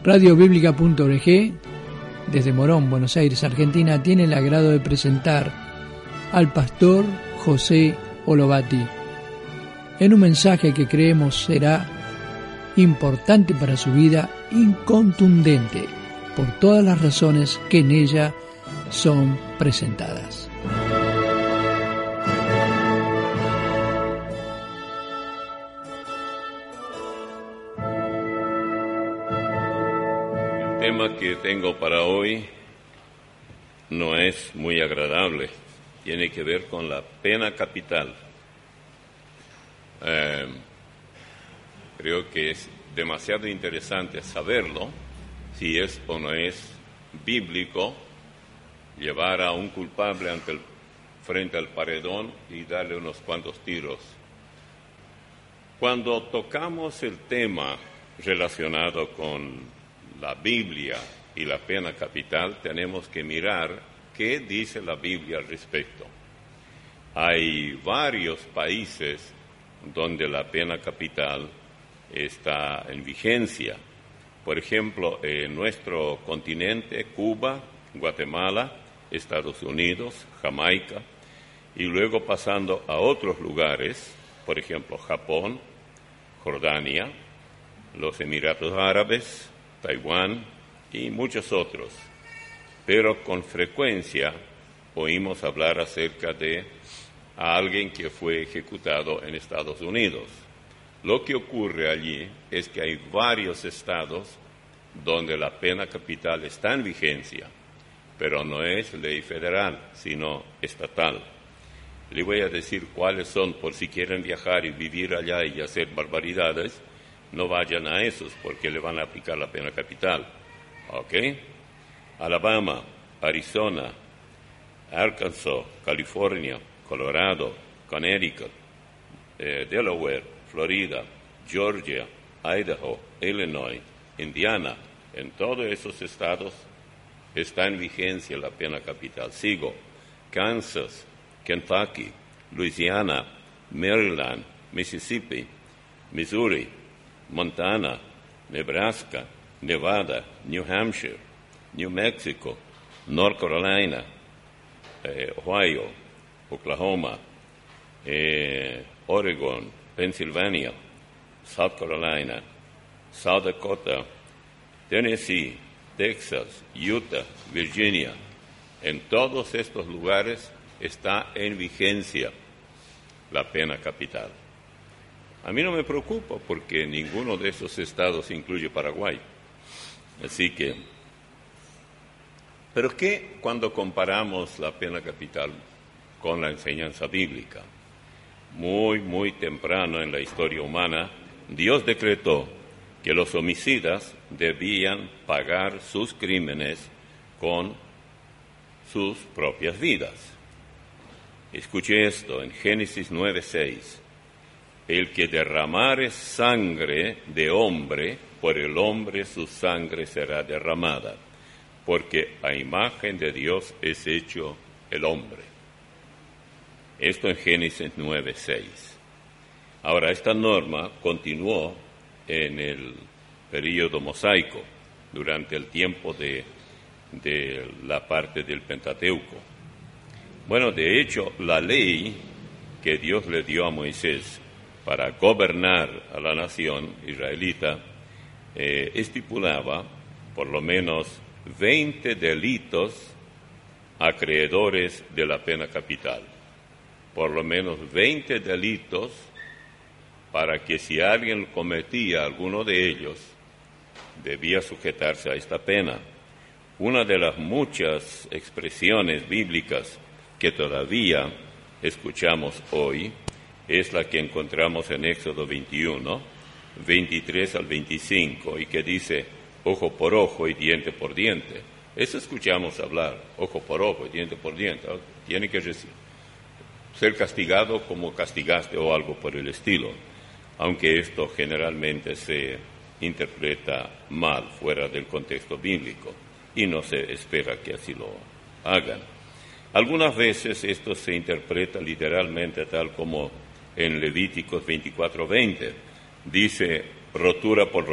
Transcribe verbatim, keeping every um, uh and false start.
radio bíblica punto org, desde Morón, Buenos Aires, Argentina, tiene el agrado de presentar al pastor José Olovati en un mensaje que creemos será importante para su vida y contundente por todas las razones que en ella son presentadas. El tema que tengo para hoy no es muy agradable, tiene que ver con la pena capital. Eh, creo que es demasiado interesante saberlo, si es o no es bíblico llevar a un culpable ante el, frente al paredón y darle unos cuantos tiros. Cuando tocamos el tema relacionado con la Biblia y la pena capital, tenemos que mirar qué dice la Biblia al respecto. Hay varios países donde la pena capital está en vigencia. Por ejemplo, en nuestro continente, Cuba, Guatemala, Estados Unidos, Jamaica, y luego pasando a otros lugares, por ejemplo, Japón, Jordania, los Emiratos Árabes, Taiwán y muchos otros. Pero con frecuencia oímos hablar acerca de alguien que fue ejecutado en Estados Unidos. Lo que ocurre allí es que hay varios estados donde la pena capital está en vigencia, pero no es ley federal, sino estatal. Le voy a decir cuáles son, por si quieren viajar y vivir allá y hacer barbaridades, no vayan a esos porque le van a aplicar la pena capital. ¿Ok? Alabama, Arizona, Arkansas, California, Colorado, Connecticut, eh, Delaware, Florida, Georgia, Idaho, Illinois, Indiana. En todos esos estados está en vigencia la pena capital. Sigo: Kansas, Kentucky, Louisiana, Maryland, Mississippi, Missouri, Montana, Nebraska, Nevada, New Hampshire, New Mexico, North Carolina, eh, Ohio, Oklahoma, eh, Oregon, Pennsylvania, South Carolina, South Dakota, Tennessee, Texas, Utah, Virginia. En todos estos lugares está en vigencia la pena capital. A mí no me preocupa porque ninguno de esos estados incluye Paraguay. Así que, ¿pero qué cuando comparamos la pena capital con la enseñanza bíblica? Muy, muy temprano en la historia humana, Dios decretó que los homicidas debían pagar sus crímenes con sus propias vidas. Escuche esto en Génesis nueve seis. El que derramare sangre de hombre, por el hombre su sangre será derramada, porque a imagen de Dios es hecho el hombre. Esto en Génesis nueve seis. Ahora, esta norma continuó en el período mosaico, durante el tiempo de, de la parte del Pentateuco. Bueno, de hecho, la ley que Dios le dio a Moisés para gobernar a la nación israelita eh, estipulaba por lo menos veinte delitos acreedores de la pena capital. Por lo menos veinte delitos para que si alguien cometía alguno de ellos, debía sujetarse a esta pena. Una de las muchas expresiones bíblicas que todavía escuchamos hoy es la que encontramos en Éxodo veintiuno, veintitrés al veinticinco, y que dice, ojo por ojo y diente por diente. Eso escuchamos hablar, ojo por ojo y diente por diente. Tiene que decir, ser castigado como castigaste o algo por el estilo, aunque esto generalmente se interpreta mal fuera del contexto bíblico y no se espera que así lo hagan. Algunas veces esto se interpreta literalmente tal como en Levíticos veinticuatro veinte, dice rotura por